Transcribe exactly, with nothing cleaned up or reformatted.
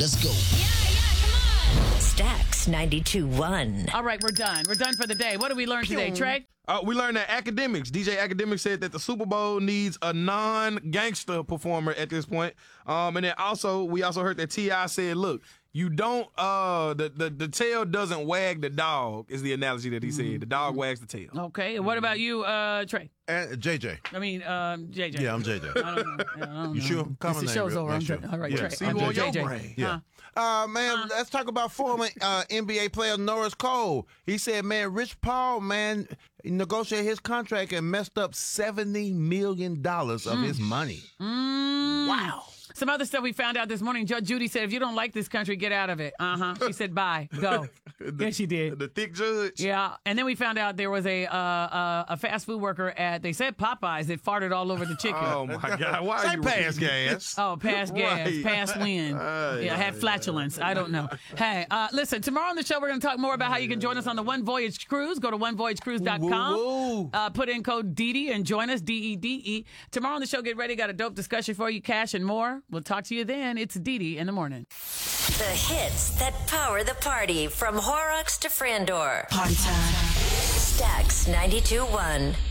Let's go. Yeah, yeah, come on. Stax ninety-two point one. All right, we're done. We're done for the day. What did we learn today, Trey? Uh, we learned that academics, D J Academics said that the Super Bowl needs a non-gangster performer at this point. Um, and then also, we also heard that T I said, look, you don't, uh, the, the, the tail doesn't wag the dog, is the analogy that he said. The dog wags the tail. Okay, and what about you, uh, Trey? Uh, J J. I mean, um, J J. Yeah, I'm J J. I don't know. Yeah, I don't You know. sure? Common The name, show's real- over. nice I'm show. Trey. All right, Yeah, Trey. see I'm you on J your J. brain. Huh? Yeah. Uh, man, let's talk about former uh, N B A player Norris Cole. He said, man, Rich Paul, man, negotiated his contract and messed up seventy million dollars of Mm. his money. Mm. Wow. Some other stuff we found out this morning. Judge Judy said, if you don't like this country, get out of it. Uh-huh. She said, bye. Go. The- Yes, she did. The thick judge. Yeah. And then we found out there was a uh, uh, a fast food worker at, they said Popeyes, that farted all over the chicken. Oh, my God. Why are Say you pass gas. Oh, past gas, Right. past wind. Uh, yeah, had flatulence. I don't know. Hey, uh, listen, tomorrow on the show, we're going to talk more about how you can join us on the One Voyage Cruise. Go to one voyage cruise dot com. Woo-woo. Uh, put in code D D and join us, D E D E. Tomorrow on the show, get ready. Got a dope discussion for you, cash and more. We'll talk to you then. It's D D in the morning. The hits that power the party from Horrocks to Frandor. Party time. Stax ninety-two point one.